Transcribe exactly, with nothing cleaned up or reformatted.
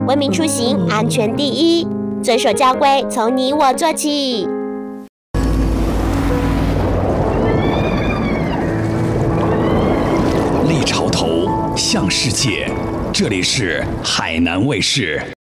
文明出行，安全第一，遵守交规，从你我做起。 立潮头，向世界，这里是海南卫视。